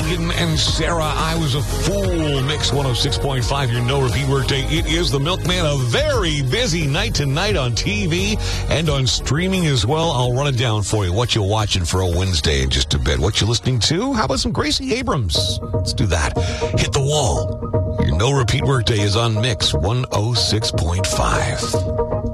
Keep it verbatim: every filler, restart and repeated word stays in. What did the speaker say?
Megan and Sarah, I Was a Fool, Mix one oh six point five, your no repeat workday. It is the Milkman, a very busy night tonight on T V and on streaming as well. I'll run it down for you. What you watching for a Wednesday in just a bit. What you listening to? How about some Gracie Abrams? Let's do that. Hit the wall. Your no repeat workday is on Mix one oh six point five.